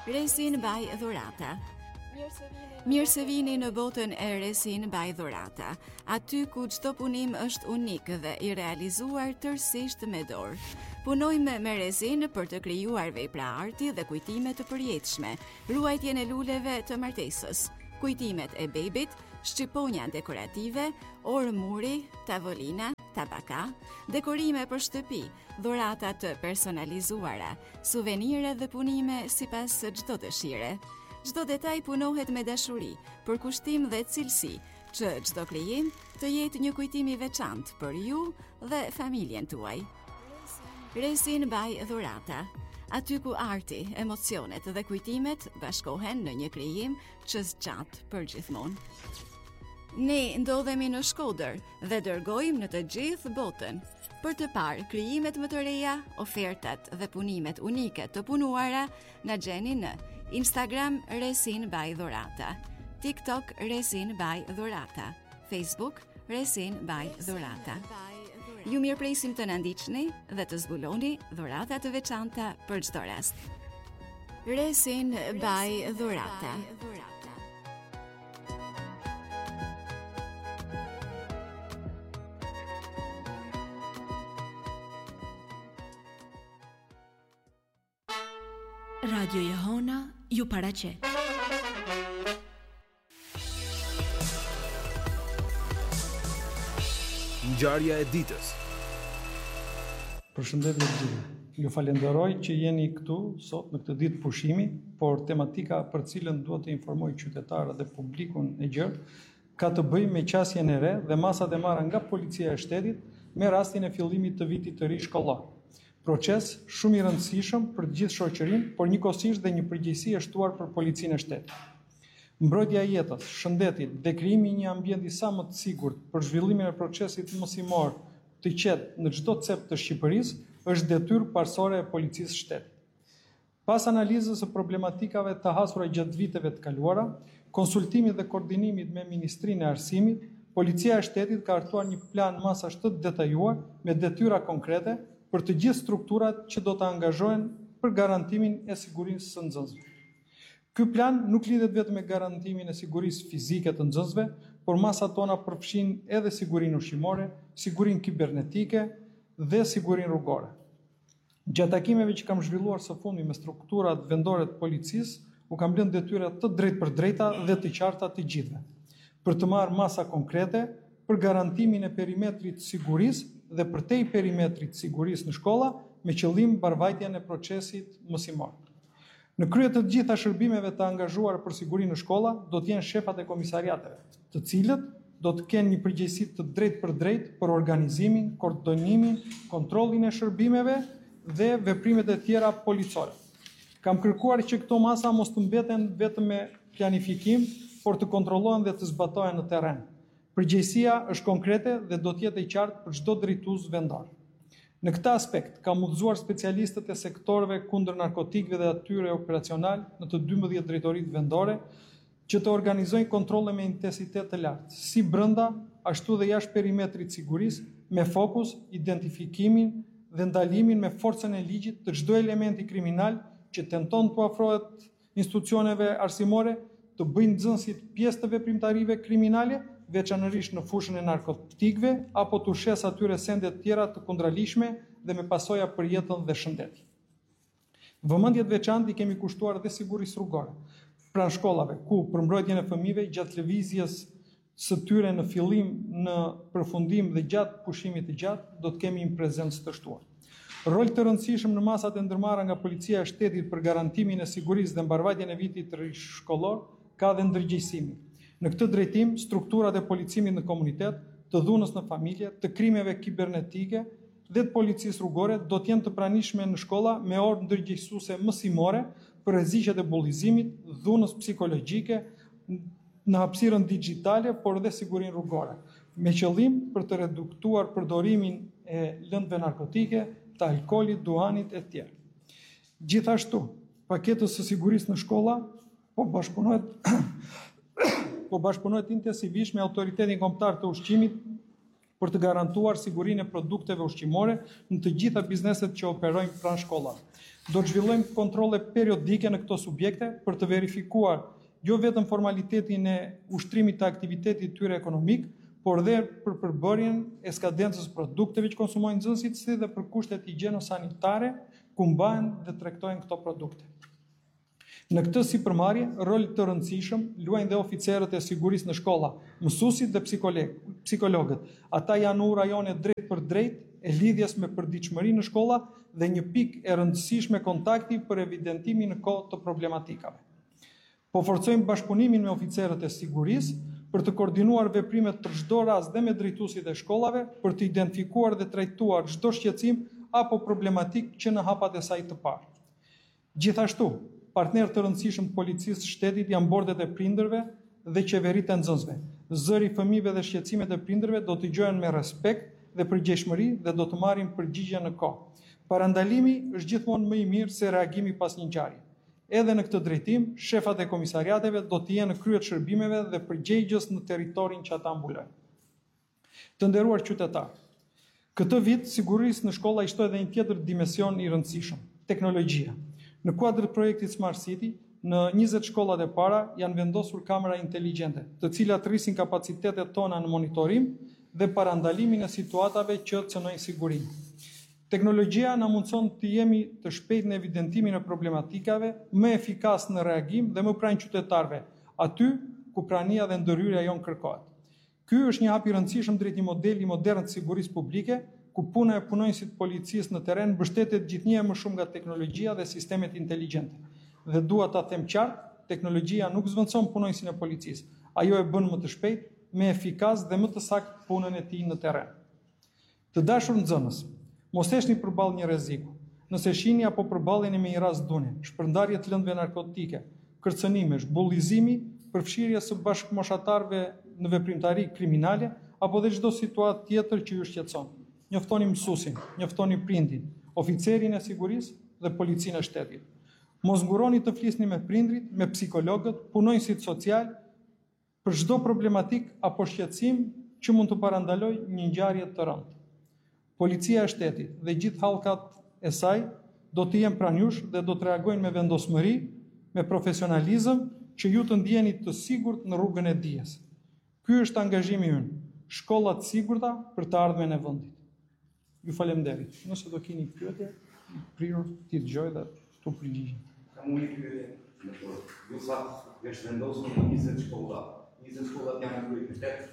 Resin Baj Dhurata. Mirë se vini në botën e Resin Baj Dhurata, aty ku çdo punim është unik dhe i realizuar tërësisht me dorë. Punojmë me resin për të krijuar vepra arti dhe kujtime të përjetshme, ruajtjen e luleve të martesës, kujtimet e bebit, shqiponja dekorative, orë muri, tavolina, tabaka, dekorime për shtëpi, dhurata të personalizuara, suvenire dhe punime sipas çdo dëshire. Çdo detaj punohet me dashuri, për kushtim dhe cilësi, që çdo krijim të jetë një kujtim i veçantë për ju dhe familjen tuaj. Resin Baj Dhurata, aty ku arti, emocionet dhe kujtimet bashkohen në një krijim që zgjat përgjithmonë. Ne ndodhemi në Shkodër dhe dërgojmë në të gjithë botën për të parë krijimet më të reja, ofertat dhe punimet unike të punuara na gjeni në Instagram Resin Baj Dhurata, TikTok Resin Baj Dhurata, Facebook Resin Baj Dhurata. Ju mirëpresim të na ndiqni dhe të zbuloni dhurata të veçanta për çdo rast. Resin Baj Dhurata. Radio Jehona ju paraqet. Ngjarja e ditës. Përshëndetje të gjithëve. Ju falenderoj që jeni këtu sot në këtë ditë pushimi, por tematika për cilën duhet të informoj qytetarët dhe publikun e gjerë ka të bëjë me qasjen e re dhe masat e marra nga Policia e Shtetit me rastin e fillimit të vitit të ri shkollor. Proces shumë i rëndësishëm për të gjithë shoqërinë, por njëkohësisht dhe një përgjegjësi e shtuar për Policinë e Shtetit. Mbrojtja e jetës, shëndetit dhe krijimi i një ambienti sa më të sigurt për zhvillimin e procesit mësimor të qetë në çdo cep të Shqipërisë është detyrë parsorë e Policisë së Shtetit. Pas analizës së problematikave të hasura gjatë viteve të kaluara, konsultimit dhe koordinimit me Ministrinë e Arsimit, Policia e Shtetit ka hartuar një plan masash të detajuar me detyra konkrete për të gjithë strukturat që do të angazhohen për garantimin e sigurisë së nxënësve. Ky plan nuk lidhet vetëm me garantimin e sigurisë fizike të nxënësve, por masat tona përfshin edhe sigurinë ushqimore, sigurinë kibernetike dhe sigurinë rrugore. Gjatë takimeve që kam zhvilluar së fundi me strukturat vendore të policisë, u kam lënë detyra të drejtpërdrejta dhe të qarta të gjithëve, për të marrë masa konkrete për garantimin e perimetrit sigurisë dhe përtej perimetrit sigurisë në shkolla me qëllim mbarvajtjen e procesit mësimor. Në krye të gjitha shërbimeve të angazhuar për sigurinë në shkolla do të jenë shefat e komisariateve, të cilët do të kenë një përgjegjësi të drejtpërdrejtë për organizimin, koordinimin, kontrollin e shërbimeve dhe veprimet e tjera policore. Kam kërkuar që këto masa mos të mbeten vetëm me planifikim, por të kontrollohen dhe të zbatohen në terren. Përgjegjësia është konkrete dhe do të jetë e qartë për çdo drejtues vendor. Në këtë aspekt, kam udhëzuar specialistët e sektorëve kundër narkotikëve dhe atyre operacional në të 12 drejtoritë vendore që të organizojnë kontrolle me intensitet të lartë, si brenda, ashtu dhe jashtë perimetrit sigurisë, me fokus identifikimin dhe ndalimin me forcën e ligjit të çdo elementi kriminal që tenton të afrohet institucioneve arsimore, të bëjnë nxënësit pjesë të veprimtarive kriminale, veçanërisht në fushën e narkotikëve, apo të shes atyre sende të tjera të kundralishme dhe me pasoja për jetën dhe shëndetin. Vëmendjet veçantë i kemi kushtuar dhe sigurisë rrugore, pranë shkollave, ku për mbrojtjen e fëmijëve gjatë lëvizjes së tyre në fillim, në përfundim dhe gjatë pushimit të gjatë, do të kemi një prezencë të shtuar. Rol të rëndësishëm në masat e ndërmarra nga Policia e Shtetit për garantimin e sigurisë dhe mbarvajtjen e vitit të ri shkollor ka dhe ndërgjegjësimi. Në këtë drejtim, strukturat e policimit në komunitet, të dhunës në familje, të krimeve kibernetike dhe të policisë rrugore do të jenë të pranishme në shkolla me orë ndërgjegjësuese mësimore për rreziqet e bullizimit, dhunës psikologjike, në hapësirën digjitale, por dhe sigurinë rrugore, me qëllim për të reduktuar përdorimin e lëndëve narkotike, të alkoolit, duhanit e tjerë. Gjithashtu, paketës së sigurisë në shkolla po bashkëpunohet intensivisht me Autoritetin Kombëtar të Ushqimit për të garantuar sigurinë e produkteve ushqimore në të gjitha bizneset që operojnë pranë shkollave. Do të zhvillojmë kontrolle periodike në këto subjekte për të verifikuar jo vetëm formalitetin e ushtrimit të aktivitetit tyre ekonomik, por dhe për përbërjen e skadencës produkteve që konsumojnë nxënësit, si dhe për kushtet higjieno-sanitare ku mbahen dhe tregtojnë këto produkte. Në këtë sipërmarrje, rol të rëndësishëm luajnë dhe oficerët e sigurisë në shkolla, mësuesit dhe psikologët. Ata janë u rajone drejt për drejt e lidhjes me përditshmëri në shkolla dhe një pikë e rëndësishme kontakti për evidentimin në kohë të problematikave. Po forcojmë bashkëpunimin me oficerët e sigurisë për të koordinuar veprimet për çdo rast dhe me drejtuesit e shkollave për të identifikuar dhe trajtuar çdo shqetësim apo problematik që në hapat e saj të parë. Gjithashtu, partnerë të rëndësishëm të policisë së shtetit janë bordet e prindërve dhe qeveritë e nxënësve. Zëri i fëmijëve dhe shqetësimet e prindërve do të dëgjohen me respekt dhe përgjegjshmëri dhe do të marrin përgjigje në kohë. Parandalimi është gjithmonë më i mirë se reagimi pas një ngjarje. Edhe në këtë drejtim, shefat e komisariateve do të jenë në krye të shërbimeve dhe përgjegjës në territorin që ata mbulojnë. Të nderuar qytetarë, këtë vit sigurisë në shkolla i shtoi edhe një tjetër dimension i rëndësishëm, teknologjia. Në kuadër të projektit Smart City, në 20 shkollat e para janë vendosur kamera inteligjente, të cilat rrisin kapacitetet tona në monitorim dhe parandalimin e situatave që cënojnë sigurinë. Teknologjia na mundson të jemi të shpejtë në evidentimin e problematikave, më efikas në reagim dhe më pranë qytetarëve, aty ku prania dhe ndërhyrja jon kërkohet. Ky është një hap i rëndësishëm drejt një modeli modern të sigurisë publike, ku puna e punonjësit të policisë në terren mbështetet gjithnjë më shumë nga teknologjia dhe sistemet inteligjente. Dhe dua ta them qartë, teknologjia nuk zvendçon punonjësin e policisë. Ajo e bën më të shpejtë, më efikas dhe më të saktë punën e tij në terren. Të dashur nxënës, mos heshni përballë një rreziku. Nëse shihni apo përballeni me një rast dune, shpërndarje të lëndëve narkotike, kërcënimesh, bullizimi, përfshirje së bashkëmoshatarëve në veprimtari kriminale apo dhe çdo situatë tjetër që ju shqetëson. Njoftoni mësuesin, njoftoni prindin, oficerin e sigurisë dhe policinë e shtetit. Mos nguroni të flisni me prindrit, me psikologët, punonjësit social për çdo problematik apo shqetësim që mund të parandalojë një ngjarje të rëndë. Policia e shtetit dhe gjithë hallkat e saj do të jenë pranë jush dhe do të reagojnë me vendosmëri, me profesionalizëm që ju të ndjeni të sigurt në rrugën e dijes. Ky është angazhimi ynë, shkolla të sigurta për të ardhmen e vendit. Ju faleminderit. Nëse do keni pyetje, prirur ti dëgjoj dhe tu përgjigj. Kam një pyetje. Ju sa është vendosur në 20 shkolla. 20 shkollat janë në qytet.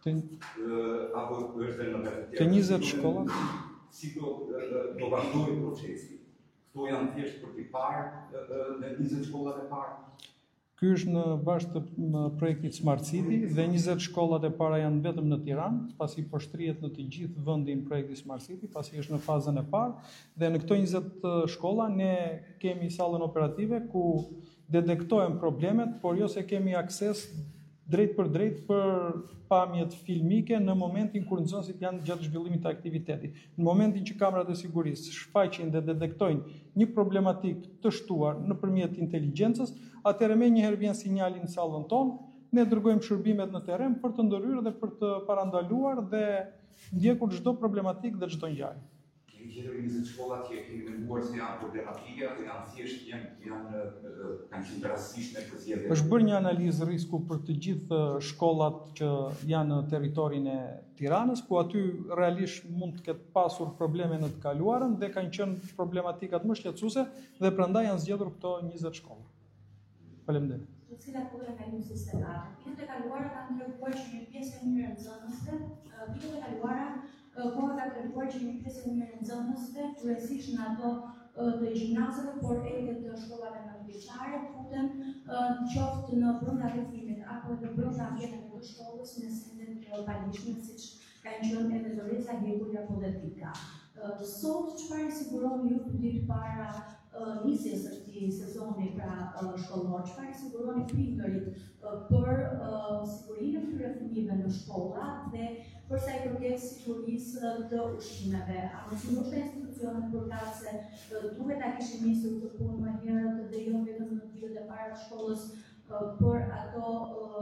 Apo është në vetë. Të 20 shkolla? Si do vazhdojë procesi? Këto janë thjesht për të parë në 20 shkollat e parë. Ky është në bazë të projektit Smart City dhe 20 shkollat e para janë vetëm në Tiranë, pasi po shtrihet në të gjithë vendin projekti Smart City, pasi është në fazën e parë dhe në këto 20 shkolla ne kemi sallën operative ku detektojmë problemet, por jo se kemi akses drejt për pamjet filmike në momentin kur nxënësit janë gjatë zhvillimit të aktivitetit. Në momentin që kamerat e sigurisë shfaqin dhe detektojnë një problematik të shtuar nëpërmjet inteligjencës, atëherë menjëherë vjen sinjali në sallën tonë, ne dërgojmë shërbimet në terren për të ndërhyrë dhe për të parandaluar dhe ndjekur çdo problematik dhe çdo ngjarje. Gjithë 20 shkollat që kemi menduar se janë problematike dhe janë thjesht kanë qenë rastësisht në përzgjedhje. Është bërë një analizë risku për të gjithë shkollat që janë në territorin e Tiranës, ku aty realisht mund të ketë pasur probleme në të kaluarën dhe kanë qenë problematikat më shqetësuese dhe prandaj janë zgjedhur këto 20 shkolla. Faleminderit. Të cilat kohë kanë sistemat. Vitet e kaluara kanë treguar që një pjesë e mirë e nxënësve, vitet e kaluara koha ka treguar që një pjesë e mirë e nxënësve, kryesisht në ato të gjimnazeve, por edhe të shkollave nëntëvjeçare, futen qoftë në brenda veprimit apo në brenda ambienteve të shkollës në sende të palishme, siç kanë qenë edhe Doreza Hegulja apo dhe Pika. Sot çfarë siguroni ju ditë para nisjes së këtij sezoni pra shkollor, çfarë siguroni prindërit për sigurinë e këtyre fëmijëve në shkolla dhe për sa i përket sigurisë të ushqimeve? A mos u ndoshta institucionet përkatëse duhet ta kishin nisur këtë punë më herët dhe jo vetëm në ditët e para të shkollës për ato subjekte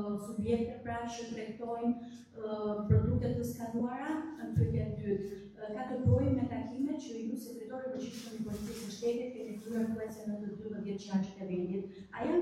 subjekte pra që tregtojnë produkte të skanuara në pyetjen e dytë. Ka të bëjë me takimet që ju sekretori i përgjithshëm i Policisë së Shtetit keni kryer kuese në të 12 qarqet e vendit. A janë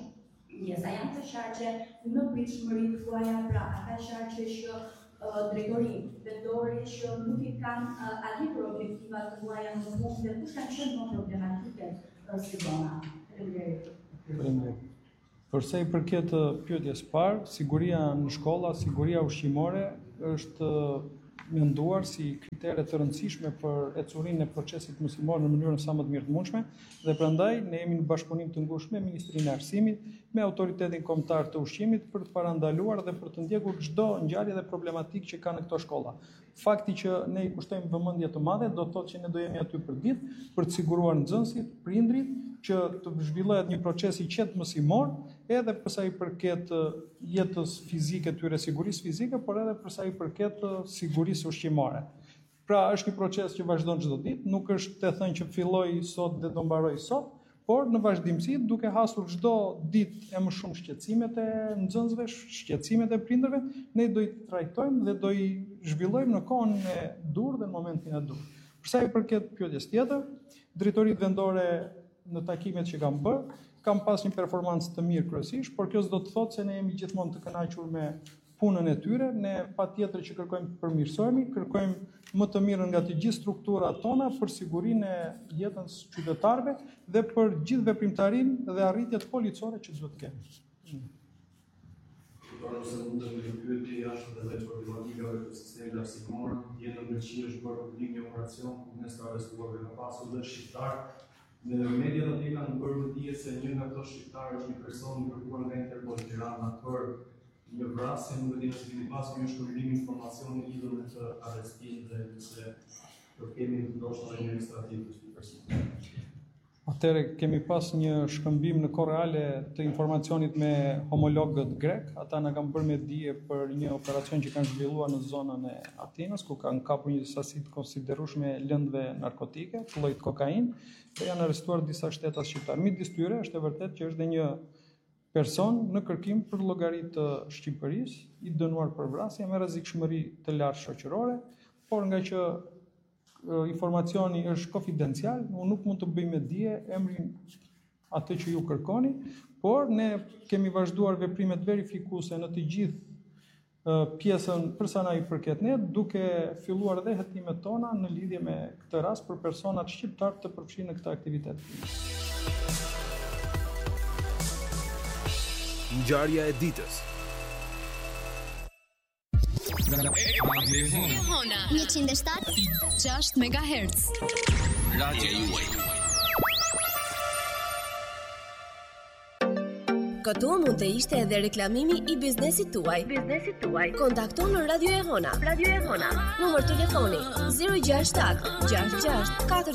të qarqe në pritshmëri tuaja, pra ata qarqe që drejtori vendore që nuk i kanë arritur objektivat tuaja në fund dhe kush kanë qenë më problematike si zona? Faleminderit. Përsa i përket pyetjes parë, siguria në shkolla, siguria ushqimore është menduar si kritere të rëndësishme për ecurinë e procesit mësimor në mënyrën sa më të mirë të mundshme dhe prandaj ne jemi në bashkëpunim të ngushtë me Ministrinë e Arsimit, me Autoritetin Kombëtar të Ushqimit për të parandaluar dhe për të ndjekur çdo ngjarje dhe problematikë që ka në këto shkolla. Fakti që ne i kushtojmë vëmendje të madhe do të thotë që ne do jemi aty për ditë për të siguruar nxënësit, prindrit që të zhvillohet një proces i qetë mësimor, edhe përsa i përket jetës fizike tyre, sigurisë fizike, por edhe përsa i përket sigurisë ushqimore. Pra është një proces që vazhdon çdo ditë, nuk është të thënë që filloi sot dhe do mbaroj sot, por në vazhdimsi duke hasur çdo ditë e më shumë shqetësimet e nxënësve, shqetësimet e prindërve, ne do i trajtojmë dhe do i zhvillojmë në kohën e dur dhe në momentin e dur. Përsa i përket pyetjes tjetër, drejtoritë vendore në takimet që kam bërë, kam pas një performancë të mirë kryesisht, por kjo s'do të thotë se ne jemi gjithmonë të kënaqur me punën e tyre, ne patjetër që kërkojmë të përmirësohemi, kërkojmë më të mirën nga të gjithë strukturat tona për sigurinë e jetës qytetarëve dhe për gjithë veprimtarinë dhe arritjet policore që duhet të kemi. Nëse mund të më pyetje jashtë dhe veç problematikave të sistemit arsimor, jetën në Qi është bërë publik një operacion ku mes të arrestuarve ka pasur dhe shqiptar. Në mediat aty kanë bërë më dije se një nga këto shqiptarë është një person i kërkuar nga Interpol Tirana për një vrasje, nuk e di nëse keni pasur një shkëmbim informacioni lidhur me këtë arrestim dhe nëse do kemi ndoshta një administrativ të këtij personi. Atëherë kemi pas një shkëmbim në kohë reale të informacionit me homologët grek. Ata na kanë bërë me dije për një operacion që kanë zhvilluar në zonën e Atinës, ku kanë kapur një sasi të konsiderueshme lëndëve narkotike, të llojit kokainë, dhe janë arrestuar disa shtetas shqiptar. Midis tyre është e vërtetë që është dhe një person në kërkim për llogari të Shqipërisë, i dënuar për vrasje me rrezikshmëri të lartë shoqërore, por nga që informacioni është konfidencial, unë nuk mund të bëj me dije emrin atë që ju kërkoni, por ne kemi vazhduar veprimet verifikuese në të gjithë pjesën përsa na i përket ne, duke filluar dhe hetimet tona në lidhje me këtë rast për personat shqiptar të përfshirë në këtë aktivitet. Ngjarja e ditës. Hona 107.6 MHz. Radio juaj. Këtu mund të ishte edhe reklamimi i biznesit tuaj. Kontakto në Radio e Hona. Numër telefoni 067 66 4